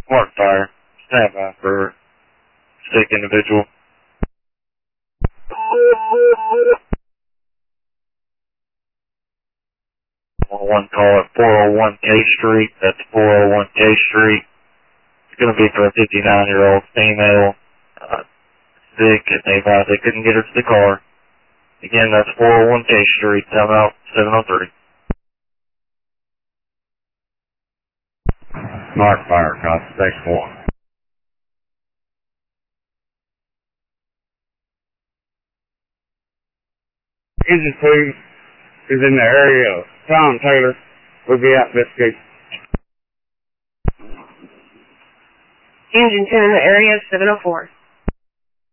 Mark fire. Stand by for sick individual. One call at 401 K Street. That's 401 K Street. It's going to be for a 59-year-old female, sick, and they couldn't get her to the car. Again, that's 401 K Street. Time out 703. Mark fire, contact 1. Engine 2 is in the area of Tom Taylor. We'll be out this gate. Engine 2 in the area, 704.